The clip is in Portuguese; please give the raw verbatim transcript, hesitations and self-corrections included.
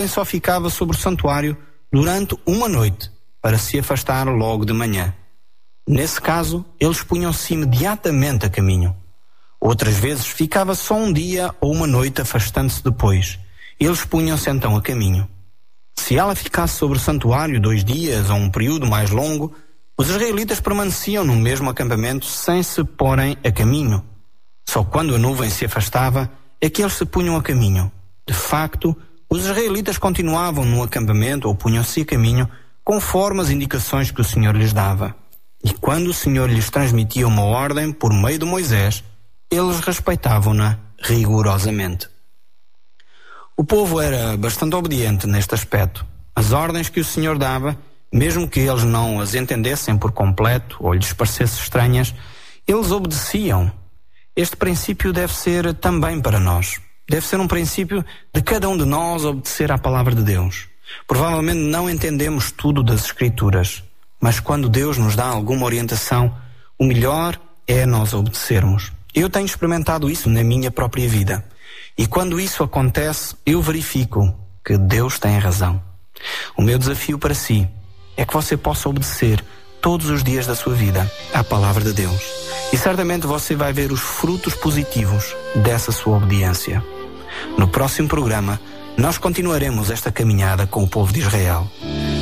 só ficava sobre o santuário durante uma noite, para se afastar logo de manhã. Nesse caso, eles punham-se imediatamente a caminho. Outras vezes ficava só um dia ou uma noite afastando-se depois. Eles punham-se então a caminho. Se ela ficasse sobre o santuário dois dias ou um período mais longo, os israelitas permaneciam no mesmo acampamento sem se porem a caminho. Só quando a nuvem se afastava é que eles se punham a caminho. De facto, os israelitas continuavam no acampamento ou punham-se a caminho conforme as indicações que o Senhor lhes dava. E quando o Senhor lhes transmitia uma ordem por meio de Moisés, eles respeitavam-na rigorosamente. O povo era bastante obediente neste aspecto. As ordens que o Senhor dava, mesmo que eles não as entendessem por completo ou lhes parecessem estranhas, eles obedeciam. Este princípio deve ser também para nós. Deve ser um princípio de cada um de nós obedecer à palavra de Deus. Provavelmente não entendemos tudo das Escrituras, mas quando Deus nos dá alguma orientação, o melhor é nós obedecermos. Eu tenho experimentado isso na minha própria vida. E quando isso acontece, eu verifico que Deus tem razão. O meu desafio para si é que você possa obedecer todos os dias da sua vida à palavra de Deus. E certamente você vai ver os frutos positivos dessa sua obediência. No próximo programa, nós continuaremos esta caminhada com o povo de Israel.